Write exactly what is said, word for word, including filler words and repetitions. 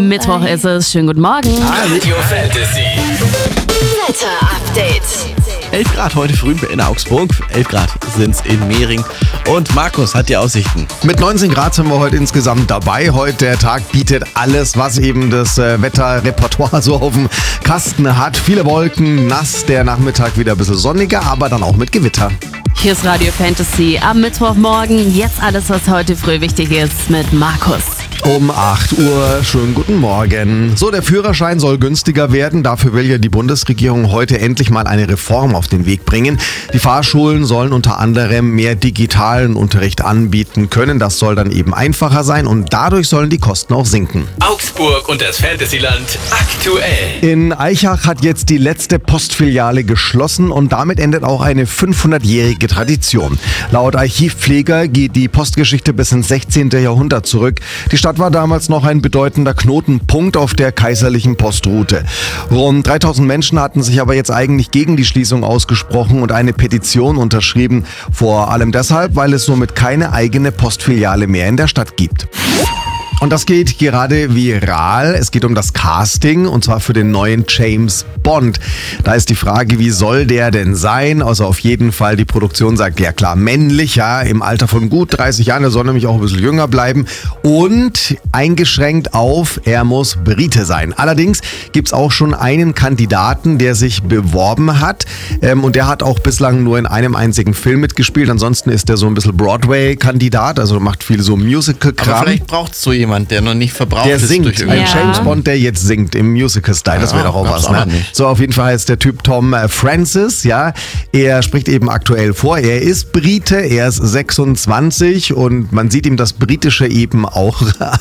Mittwoch ist es. Schönen guten Morgen. Radio Fantasy. Wetter-Update. elf Grad heute früh in Augsburg, elf Grad sind es in Mehring und Markus hat die Aussichten. Mit neunzehn Grad sind wir heute insgesamt dabei. Heute der Tag bietet alles, was eben das äh, Wetterrepertoire so auf dem Kasten hat. Viele Wolken, nass, der Nachmittag wieder ein bisschen sonniger, aber dann auch mit Gewitter. Hier ist Radio Fantasy am Mittwochmorgen. Jetzt alles, was heute früh wichtig ist mit Markus. Um acht Uhr, schönen guten Morgen. So, der Führerschein soll günstiger werden. Dafür will ja die Bundesregierung heute endlich mal eine Reform auf den Weg bringen. Die Fahrschulen sollen unter anderem mehr digitalen Unterricht anbieten können. Das soll dann eben einfacher sein und dadurch sollen die Kosten auch sinken. Augsburg und das Fantasyland aktuell. In Aichach hat jetzt die letzte Postfiliale geschlossen und damit endet auch eine fünfhundertjährige Tradition. Laut Archivpfleger geht die Postgeschichte bis ins sechzehnten Jahrhundert zurück. Die Stadt war damals noch ein bedeutender Knotenpunkt auf der kaiserlichen Postroute. Rund dreitausend Menschen hatten sich aber jetzt eigentlich gegen die Schließung ausgesprochen und eine Petition unterschrieben. Vor allem deshalb, weil es somit keine eigene Postfiliale mehr in der Stadt gibt. Und das geht gerade viral. Es geht um das Casting und zwar für den neuen James Bond. Da ist die Frage, wie soll der denn sein? Also auf jeden Fall, die Produktion sagt, ja klar, männlich, ja, im Alter von gut dreißig Jahren. Er soll nämlich auch ein bisschen jünger bleiben. Und eingeschränkt auf, er muss Brite sein. Allerdings gibt's auch schon einen Kandidaten, der sich beworben hat. Ähm, und der hat auch bislang nur in einem einzigen Film mitgespielt. Ansonsten ist er so ein bisschen Broadway-Kandidat, also macht viel so Musical-Kram. Aber vielleicht braucht es so jemand, der noch nicht verbraucht Der ist. singt, durch ein irgendwas. Ja. James Bond, der jetzt singt im Musical-Style, das wäre Ja, doch auch gab's was, auch ne? noch nicht. So, auf jeden Fall ist der Typ Tom äh, Francis, ja, er spricht eben aktuell vor, er ist Brite, er ist sechsundzwanzig und man sieht ihm das Britische eben auch